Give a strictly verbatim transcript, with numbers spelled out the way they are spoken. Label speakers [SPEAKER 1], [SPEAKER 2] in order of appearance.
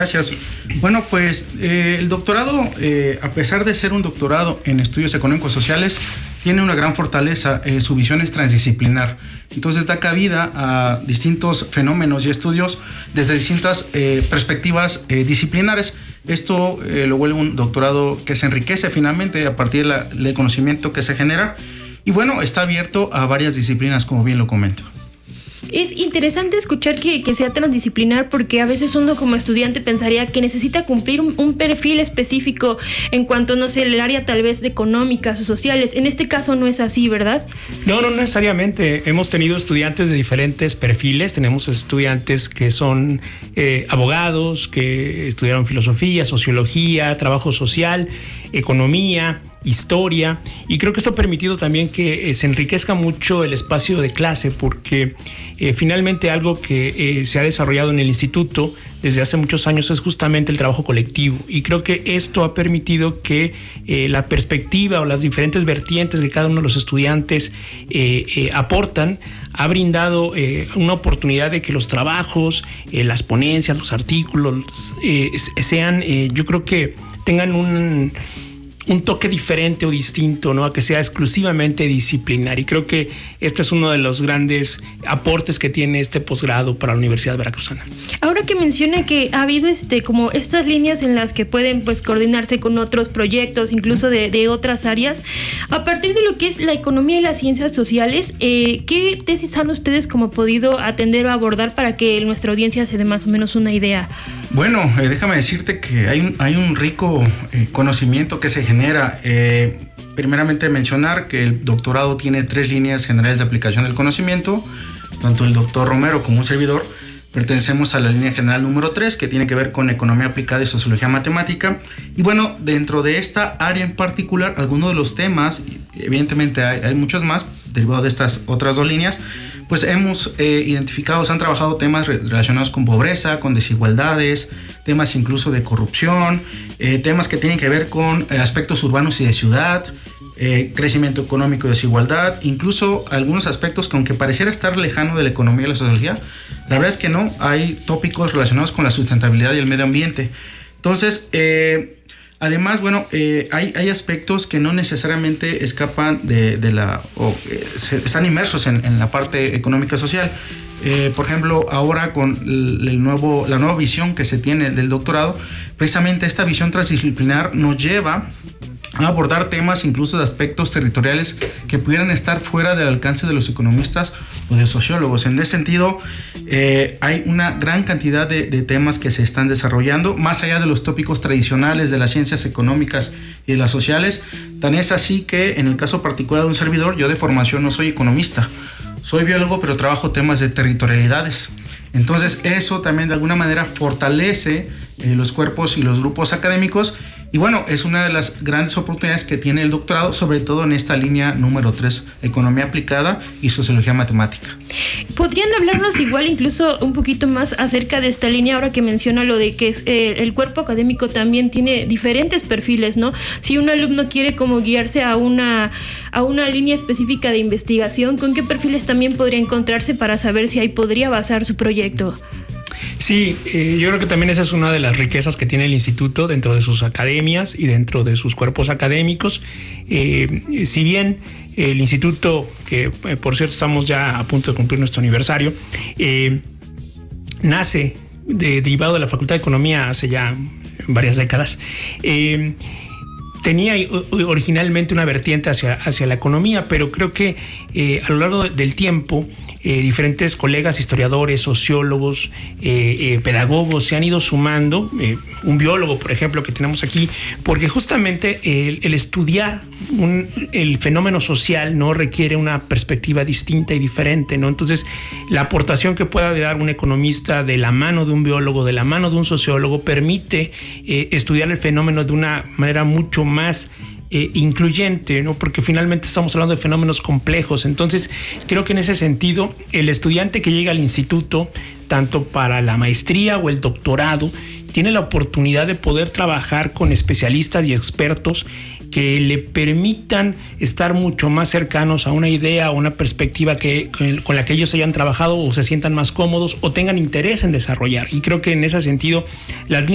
[SPEAKER 1] Gracias. Bueno, pues eh, el doctorado, eh, a pesar de ser un doctorado en estudios económicos sociales, tiene una gran fortaleza. Eh, su visión es transdisciplinar. Entonces da cabida a distintos fenómenos y estudios desde distintas eh, perspectivas eh, disciplinares. Esto eh, lo vuelve un doctorado que se enriquece finalmente a partir de la, del conocimiento que se genera. Y bueno, está abierto a varias disciplinas, como bien lo comento.
[SPEAKER 2] Es interesante escuchar que, que sea transdisciplinar, porque a veces uno como estudiante pensaría que necesita cumplir un, un perfil específico en cuanto, no sé, el área tal vez de económicas o sociales. En este caso no es así, ¿verdad?
[SPEAKER 3] No, no necesariamente. Hemos tenido estudiantes de diferentes perfiles. Tenemos estudiantes que son eh, abogados, que estudiaron filosofía, sociología, trabajo social, economía, historia, y creo que esto ha permitido también que eh, se enriquezca mucho el espacio de clase, porque eh, finalmente algo que eh, se ha desarrollado en el instituto desde hace muchos años es justamente el trabajo colectivo, y creo que esto ha permitido que eh, la perspectiva o las diferentes vertientes que cada uno de los estudiantes eh, eh, aportan ha brindado eh, una oportunidad de que los trabajos, eh, las ponencias, los artículos eh, sean, eh, yo creo que tengan un un toque diferente o distinto, ¿no? A que sea exclusivamente disciplinar. Y creo que este es uno de los grandes aportes que tiene este posgrado para la Universidad Veracruzana.
[SPEAKER 2] Ahora que menciona que ha habido este como estas líneas en las que pueden pues coordinarse con otros proyectos, incluso de, de otras áreas, a partir de lo que es la economía y las ciencias sociales, eh, ¿qué tesis han ustedes como podido atender o abordar para que nuestra audiencia se dé más o menos una idea?
[SPEAKER 1] Bueno, eh, déjame decirte que hay un, hay un rico eh, conocimiento que se genera. Eh, primeramente mencionar que el doctorado tiene tres líneas generales de aplicación del conocimiento. Tanto el doctor Romero como un servidor pertenecemos a la línea general número tres, que tiene que ver con economía aplicada y sociología matemática. Y bueno, dentro de esta área en particular, algunos de los temas, evidentemente hay, hay muchos más, derivado de estas otras dos líneas, pues hemos eh, identificado, se han trabajado temas re- relacionados con pobreza, con desigualdades, temas incluso de corrupción, eh, temas que tienen que ver con eh, aspectos urbanos y de ciudad, eh, crecimiento económico y desigualdad, incluso algunos aspectos que, aunque pareciera estar lejano de la economía y la sociología, la verdad es que no, hay tópicos relacionados con la sustentabilidad y el medio ambiente. Entonces, eh, además, bueno, eh, hay, hay aspectos que no necesariamente escapan de, de la, o eh, se, están inmersos en, en la parte económica social. Eh, por ejemplo, ahora con el, el nuevo, la nueva visión que se tiene del doctorado, precisamente esta visión transdisciplinar nos lleva a abordar temas incluso de aspectos territoriales que pudieran estar fuera del alcance de los economistas o de sociólogos. En ese sentido, eh, hay una gran cantidad de, de temas que se están desarrollando, más allá de los tópicos tradicionales de las ciencias económicas y de las sociales. Tan es así que, en el caso particular de un servidor, yo de formación no soy economista, soy biólogo, pero trabajo temas de territorialidades. Entonces, eso también de alguna manera fortalece eh, los cuerpos y los grupos académicos. Y bueno, es una de las grandes oportunidades que tiene el doctorado, sobre todo en esta línea número tres, economía aplicada y sociología matemática.
[SPEAKER 2] ¿Podrían hablarnos igual incluso un poquito más acerca de esta línea ahora que menciona lo de que es, eh, el cuerpo académico también tiene diferentes perfiles, ¿no? Si un alumno quiere como guiarse a una, a una línea específica de investigación, ¿con qué perfiles también podría encontrarse para saber si ahí podría basar su proyecto?
[SPEAKER 3] Sí, eh, yo creo que también esa es una de las riquezas que tiene el instituto dentro de sus academias y dentro de sus cuerpos académicos. Eh, si bien el instituto, que eh, por cierto estamos ya a punto de cumplir nuestro aniversario, eh, nace de, derivado de la Facultad de Economía hace ya varias décadas, eh, tenía originalmente una vertiente hacia, hacia la economía, pero creo que eh, a lo largo del tiempo Eh, diferentes colegas, historiadores, sociólogos, eh, eh, pedagogos se han ido sumando, eh, un biólogo, por ejemplo, que tenemos aquí, porque justamente el, el estudiar un, el fenómeno social no requiere una perspectiva distinta y diferente, ¿no? Entonces, la aportación que pueda dar un economista de la mano de un biólogo, de la mano de un sociólogo, permite eh, estudiar el fenómeno de una manera mucho más Eh, incluyente, ¿no? Porque finalmente estamos hablando de fenómenos complejos. Entonces, creo que en ese sentido, el estudiante que llega al instituto, tanto para la maestría o el doctorado, tiene la oportunidad de poder trabajar con especialistas y expertos que le permitan estar mucho más cercanos a una idea o una perspectiva que, con la que ellos hayan trabajado o se sientan más cómodos o tengan interés en desarrollar. Y creo que en ese sentido, las líneas